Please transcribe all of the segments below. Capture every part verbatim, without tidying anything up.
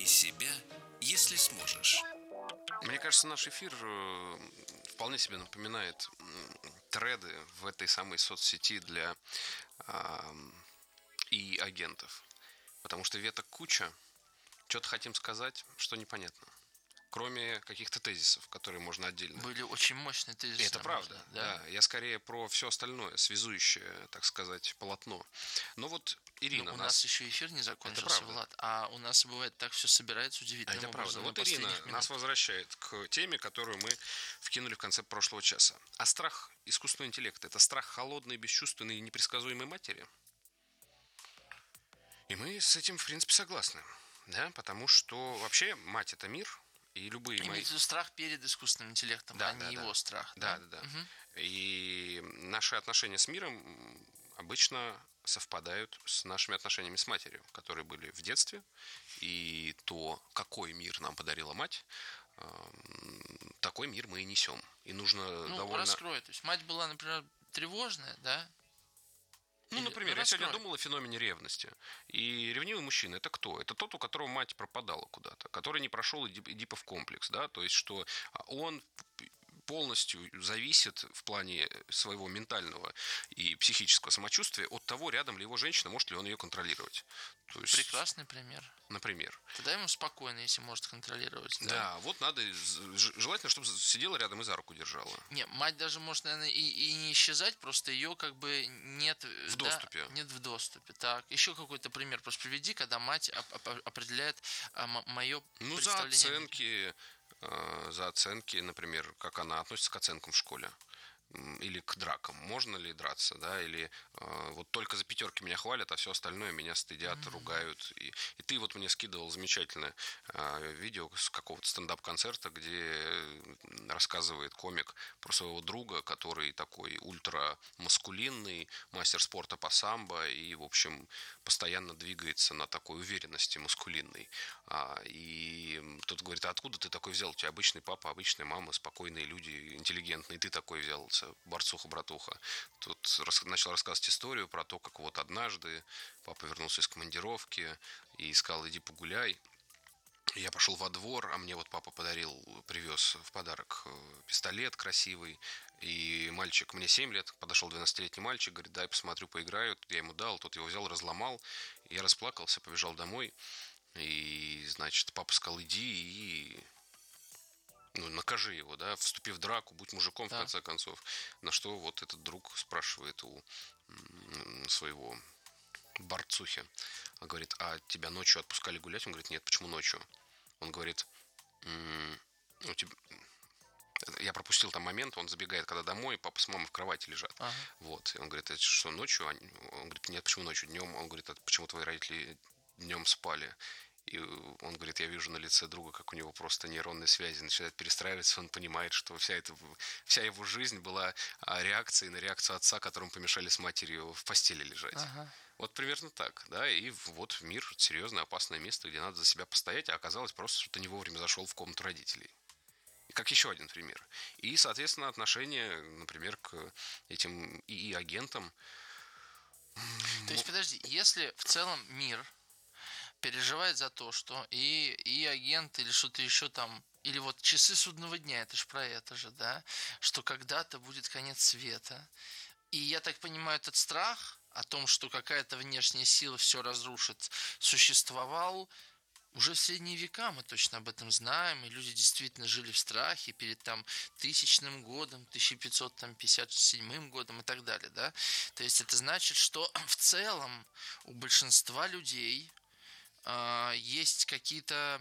себя, если сможешь. Мне кажется, наш эфир э, вполне себе напоминает м, треды в этой самой соцсети для а, и агентов. Потому что веток куча, что-то хотим сказать, что непонятно. Кроме каких-то тезисов, которые можно отдельно. Были очень мощные тезисы. Это правда, можно, да? да. Я скорее про все остальное, связующее, так сказать, полотно. Но вот Ирина Ну, у нас... нас еще эфир не закончился, правда. Влад. А у нас бывает так все собирается удивительным Это правда. образом на Вот Ирина последних нас минутах. возвращает к теме, которую мы вкинули в конце прошлого часа. А страх искусственного интеллекта – это страх холодной, бесчувственной и непредсказуемой матери? И мы с этим, в принципе, согласны. Да? Потому что вообще мать – это мир, и любые мои... Имеется в виду страх перед искусственным интеллектом, Да, а да, не да. его страх. Да, да, да. Мгм. И наши отношения с миром м, обычно совпадают с нашими отношениями с матерью, которые были в детстве. И то, какой мир нам подарила мать, эм, такой мир мы и несем. И нужно Ну, довольно... раскрой. То есть мать была, например, тревожная, да? Ну, Или- например, ну, я сегодня раскрой. думал о феномене ревности. И ревнивый мужчина – это кто? Это тот, у которого мать пропадала куда-то, который не прошел Эдип- Эдипов комплекс, да, то есть, что он полностью зависит в плане своего ментального и психического самочувствия от того, рядом ли его женщина, может ли он ее контролировать. То есть, Прекрасный пример. например. Тогда ему спокойно, если может контролировать. Да. Да, вот надо, ж- желательно, чтобы сидела рядом и за руку держала. Не, мать даже может, наверное, и, и не исчезать, просто ее как бы нет В да, доступе. Нет в доступе. Так, еще какой-то пример просто приведи, когда мать оп- оп- определяет а, мое Ну, за представление. о мире. оценки, э, за оценки, например, как она относится к оценкам в школе. М, Или к дракам. Можно ли драться, да, или э, вот только за пятерки меня хвалят, а все остальное меня стыдят, Мгм. ругают. И, и ты вот мне скидывал замечательное э, видео с какого-то стендап-концерта, где э, рассказывает комик про своего друга, который такой ультрамаскулинный, мастер спорта по самбо и, в общем, постоянно двигается на такой уверенности маскулинной. А, и тот говорит: а откуда ты такой взял? У тебя обычный папа, обычная мама, спокойные люди, интеллигентные, ты такой взялся, борцуха-братуха. Тут рас- начал рассказывать историю про то, как вот однажды папа вернулся из командировки и сказал: иди погуляй. И я пошел во двор, а мне вот папа подарил, привез в подарок э, пистолет красивый. И мальчик, мне семь лет, подошел двенадцатилетний мальчик, говорит: дай посмотрю, поиграю. Я ему дал, тот его взял, разломал. И я расплакался, побежал домой. И, значит, папа сказал: иди и ну, накажи его, да, вступи в драку, будь мужиком, в Да. конце концов. На что вот этот друг спрашивает у м, своего борцухи, а говорит: а тебя ночью отпускали гулять? Он говорит: нет, почему ночью? Он говорит: «М, у тебя... Я пропустил там момент, он забегает когда домой, папа с мамой в кровати лежат. Ага. Вот, и он говорит: это что, ночью? Они- Он говорит: нет, почему ночью? Днем. Он говорит: а почему твои родители днем спали? И он говорит: я вижу на лице друга, как у него просто нейронные связи начинают перестраиваться, он понимает, что вся, эта, вся его жизнь была а, реакцией на реакцию отца, которому помешали с матерью в постели лежать. Ага. Вот примерно так, да, и вот мир — серьезное, опасное место, где надо за себя постоять, а оказалось просто, что ты не вовремя зашел в комнату родителей. И как еще один пример. И, соответственно, отношение, например, к этим ИИ-агентам. То есть, подожди, если в целом мир переживает за то, что и, и агент или что-то еще там, или вот часы судного дня, это же про это же, да, что когда-то будет конец света. И я так понимаю, этот страх о том, что какая-то внешняя сила все разрушит, существовал уже в средние века, мы точно об этом знаем, и люди действительно жили в страхе перед там тысячным годом, тысяча пятьсот пятьдесят седьмым годом и так далее, да. То есть это значит, что в целом у большинства людей э, есть какие-то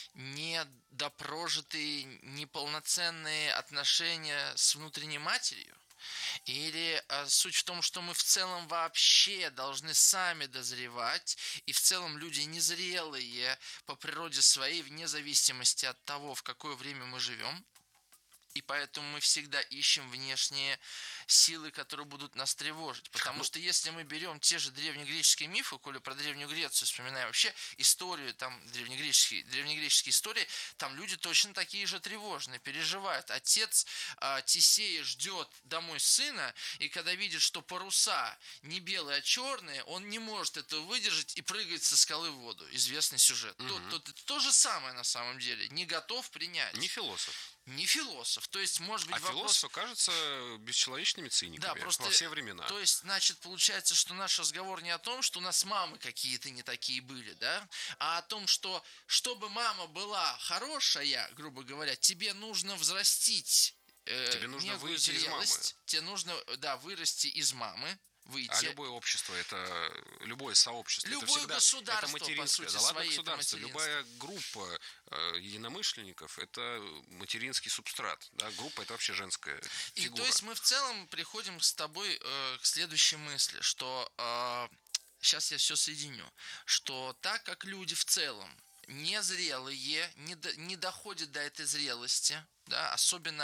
недопрожитые, неполноценные отношения с внутренней матерью. Или а, суть в том, что мы в целом вообще должны сами дозревать, и в целом люди незрелые по природе своей, вне зависимости от того, в какое время мы живем. И поэтому мы всегда ищем внешние силы, которые будут нас тревожить. Потому что если мы берем те же древнегреческие мифы, коли про Древнюю Грецию вспоминаем вообще историю, там древнегреческие, древнегреческие истории, там люди точно такие же тревожные, переживают. Отец а, Тесея ждет домой сына, и когда видит, что паруса не белые, а черные, он не может этого выдержать и прыгает со скалы в воду. Известный сюжет. Угу. То, то, то, то же самое на самом деле. Не готов принять. Не философ. Не философ. То есть, может быть, а вопрос... философы кажутся бесчеловечными циниками, да, просто... во все времена. То есть, значит, получается, что наш разговор не о том, что у нас мамы какие-то не такие были, да, а о том, что чтобы мама была хорошая, грубо говоря, тебе нужно взрастить э, тебе нужно некую выйти из мамы. Тебе нужно, да, вырасти из мамы. Выйти. А любое общество, это любое сообщество, любое это всегда государство, это материнское. по сути, да ладно своей, государство, любая группа э, единомышленников, это материнский субстрат. Да? Группа это вообще женская и фигура. То есть мы в целом приходим с тобой э, к следующей мысли, что э, сейчас я все соединю, что так как люди в целом незрелые, не, до, не доходят до этой зрелости, да, особенно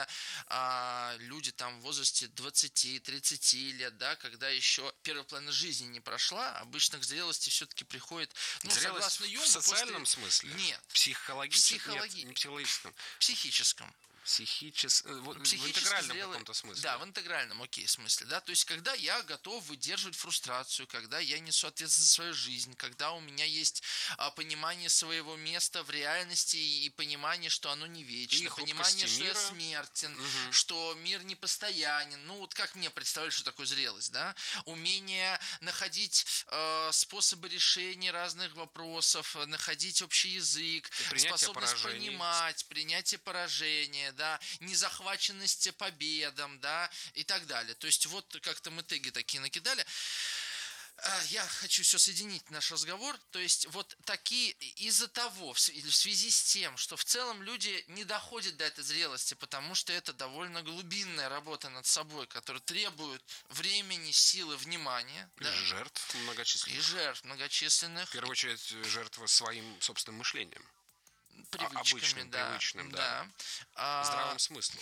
а, люди там в возрасте двадцати-тридцати лет, да, когда еще первая половина жизни не прошла, обычно к зрелости все-таки приходит, ну, зрелость согласно Юнгу, в социальном после... смысле? Нет. Психологическом? Психологи... Нет, не психологическом. Психическом. Психичес... В интегральном зрелый... каком-то смысле. Да, в интегральном, окей, смысле, да, то есть, когда я готов выдерживать фрустрацию, когда я несу ответственность за свою жизнь, когда у меня есть а, понимание своего места в реальности и, и понимание, что оно не вечно, и понимание, что мира. Я смертен, угу. что мир не постоянен, ну, вот как мне представляют, что такое зрелость, да, умение находить э, способы решения разных вопросов, находить общий язык, принятие способность поражений. понимать, принятие поражения, да, незахваченность победам, да, и так далее. То есть вот как-то мы теги такие накидали. Я хочу все соединить наш разговор. То есть вот такие из-за того, в связи с тем, что в целом люди не доходят до этой зрелости, потому что это довольно глубинная работа над собой, которая требует времени, силы, внимания. И да? жертв многочисленных. И жертв многочисленных. В первую очередь жертва своим собственным мышлением. Привычками, обычным, да, привычным, да. да. Здравым смыслом.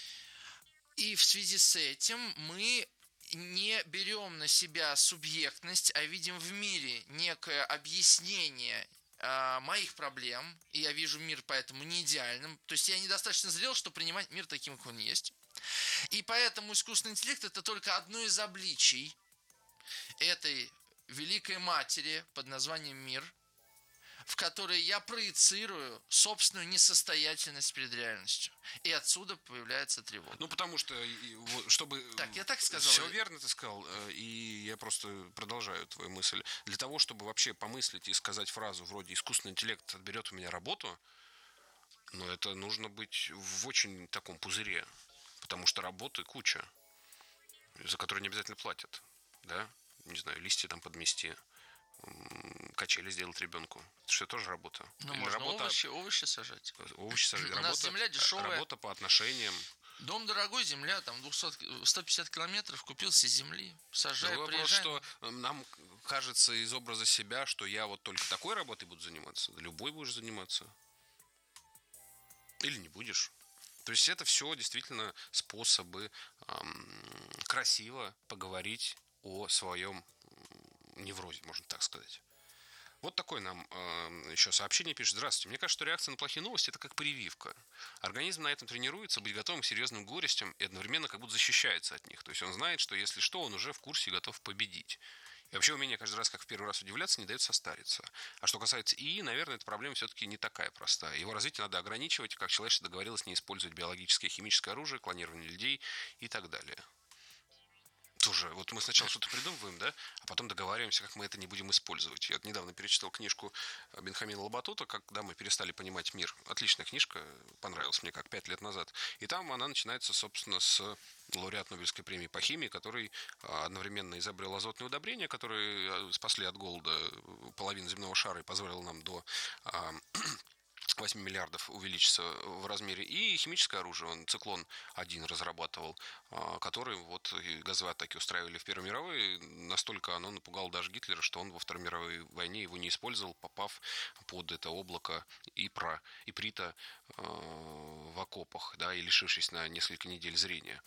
И в связи с этим мы не берем на себя субъектность, а видим в мире некое объяснение э, моих проблем, и я вижу мир поэтому не идеальным. То есть я недостаточно зрел, чтобы принимать мир таким, как он есть. И поэтому искусственный интеллект – это только одно из обличий этой великой матери под названием мир, в которой я проецирую собственную несостоятельность перед реальностью. И отсюда появляется тревога. Ну, потому что, чтобы... Так, я так сказал. Все верно ты сказал, и я просто продолжаю твою мысль. Для того, чтобы вообще помыслить и сказать фразу вроде «искусственный интеллект отберет у меня работу», ну, это нужно быть в очень таком пузыре, потому что работы куча, за которые не обязательно платят, да? Не знаю, листья там подмести, качели сделать ребенку. Это что, тоже работа? Ну, Или можно работа... овощи, овощи сажать. Овощи сажать. У работа, нас земля дешевая. Работа по отношениям. Дом дорогой, земля, там двести, сто пятьдесят километров, купил себе земли, сажай, Другой приезжай. вопрос, что нам кажется из образа себя, что я вот только такой работой буду заниматься. Любой будешь заниматься. Или не будешь. То есть это все действительно способы эм, красиво поговорить о своем неврозе, можно так сказать. Вот такое нам э, еще сообщение пишет. Здравствуйте. Мне кажется, что реакция на плохие новости – это как прививка. Организм на этом тренируется быть готовым к серьезным горестям и одновременно как будто защищается от них. То есть он знает, что если что, он уже в курсе и готов победить. И вообще умение каждый раз, как в первый раз удивляться, не дает состариться. А что касается ИИ, наверное, эта проблема все-таки не такая простая. Его развитие надо ограничивать, как человечество договорилось не использовать биологическое и химическое оружие, клонирование людей и так далее. Тоже, вот мы сначала что-то придумываем, да, а потом договариваемся, как мы это не будем использовать. Я вот недавно перечитал книжку Бенхамина Лабатута, «Когда мы перестали понимать мир». Отличная книжка, понравилась мне как пять лет назад. И там она начинается, собственно, с лауреат Нобелевской премии по химии, который одновременно изобрел азотные удобрения, которые спасли от голода половину земного шара и позволили нам до восемь миллиардов увеличится в размере. И химическое оружие, он циклон один разрабатывал, который вот газовые атаки устраивали в Первой мировой. Настолько оно напугало даже Гитлера, что он во Второй мировой войне его не использовал, попав под это облако Ипра, Иприта в окопах, да, и лишившись на несколько недель зрения.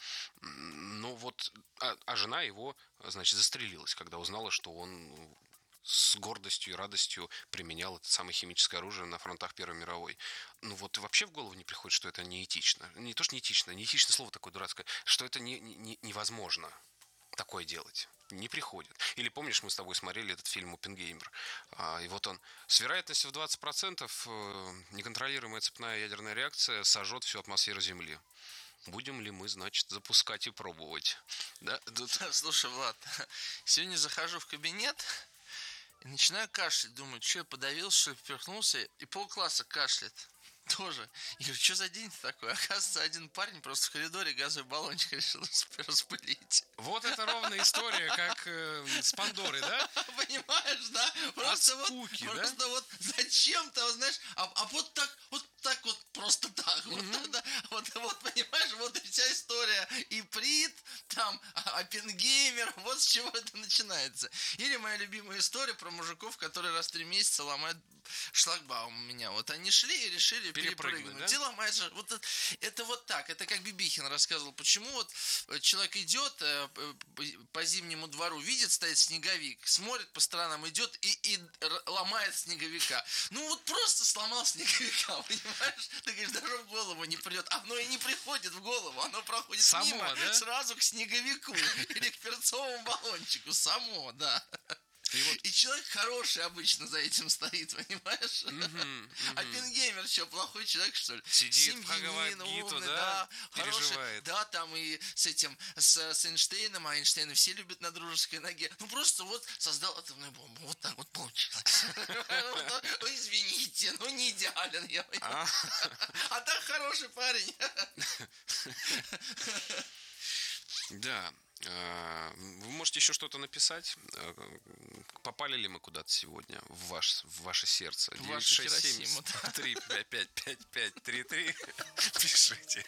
Ну вот, а, а жена его, значит, застрелилась, когда узнала, что он с гордостью и радостью применял это самое химическое оружие на фронтах Первой мировой. Ну вот вообще в голову не приходит, что это неэтично. Не то, что неэтично, неэтичное слово такое дурацкое, что это не, не, невозможно такое делать. Не приходит. Или помнишь, мы с тобой смотрели этот фильм «Оппенгеймер», а, и вот он с вероятностью в двадцать процентов неконтролируемая цепная ядерная реакция сожжет всю атмосферу Земли. Будем ли мы, значит, запускать и пробовать? Да? Тут... Слушай, Влад, сегодня захожу в кабинет и начинаю кашлять. Думаю, что я подавился, что ли, поперхнулся. И полкласса кашляет тоже. Я говорю, что за день такой? Оказывается, один парень просто в коридоре газовый баллончик решил распылить. Вот это ровная история, как э, с Пандорой, да? Понимаешь, да? Просто От скуки, вот, да? Просто вот зачем-то, вот, знаешь, а, а вот так, вот так вот, просто так. Mm-hmm. Вот, да, вот, вот, понимаешь, вот и вся история. Иприт, там, Оппенгеймер, вот с чего это начинается. Или моя любимая история про мужиков, которые раз в три месяца ломают шлагбаум у меня. Вот они шли и решили перепрыгнуть. перепрыгнуть. Да? И ломают. Вот это, это вот так. Это как Бибихин рассказывал, почему вот человек идет по зимнему двору, видит, стоит снеговик, смотрит по сторонам, идет и, и ломает снеговика. Ну вот просто сломал снеговика, понимаешь? Ты говоришь, даже в голову не придет. Оно и не приходит в голову, оно проходит само, мимо, да? Сразу к снеговику или к перцовому баллончику. Само, да. И, вот... и человек хороший обычно за этим стоит, понимаешь? Uh-huh, uh-huh. Оппенгеймер что, плохой человек, что ли? Сидит, проговаривает гиту, да? Да, переживает. Хороший, да, там и с этим, с, с Эйнштейном, а Эйнштейна все любят на дружеской ноге. Ну, просто вот создал атомную бомбу. Вот так вот получилось. Ну, извините, ну, не идеален я. А так хороший парень. Да. Вы можете еще что-то написать. Попали ли мы куда-то сегодня в, ваш, в ваше сердце? В вашу Хиросиму. три пять пять пять пять три три. Пишите.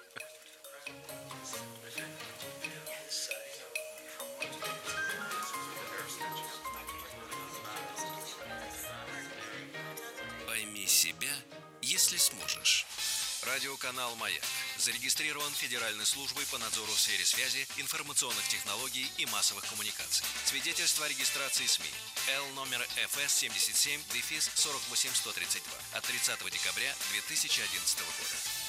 Пойми себя, если сможешь. Радиоканал «Маяк» зарегистрирован Федеральной службой по надзору в сфере связи, информационных технологий и массовых коммуникаций. Свидетельство о регистрации СМИ. Л номер эф эс семьдесят семь сорок восемь сто тридцать два от тридцатого декабря две тысячи одиннадцатого года.